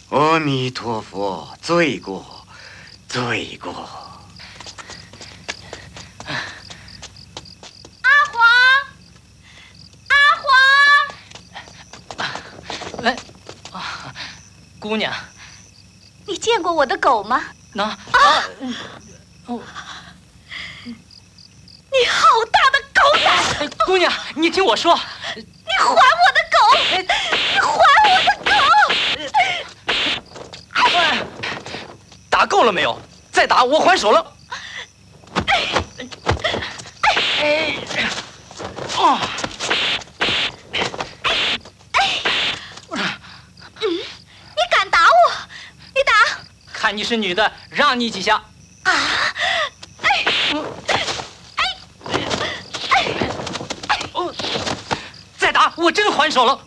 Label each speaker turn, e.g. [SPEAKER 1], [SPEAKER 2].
[SPEAKER 1] 阿弥陀佛，罪过，罪过。
[SPEAKER 2] 阿黄，阿黄，
[SPEAKER 3] 来，姑娘，
[SPEAKER 2] 你见过我的狗吗？
[SPEAKER 3] 哦，
[SPEAKER 2] 你好大的狗胆！
[SPEAKER 3] 姑娘，你听我说，
[SPEAKER 2] 你还我的狗！你还我的狗！
[SPEAKER 3] 打够了没有？再打我还手了。
[SPEAKER 2] 你敢打我？你打！
[SPEAKER 3] 看你是女的，让你几下。再打，我真还手了。